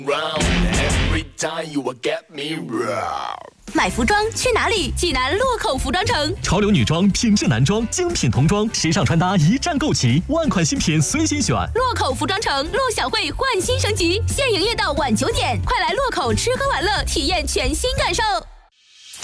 买服装去哪里？济南洛口服装城， 潮流女装、品质男装、精品童装、时尚穿搭一站购齐，万款新品随心选。 洛口服装城陆小慧焕新升级，现营业到晚9点，快来洛口吃喝玩乐，体验全新感受。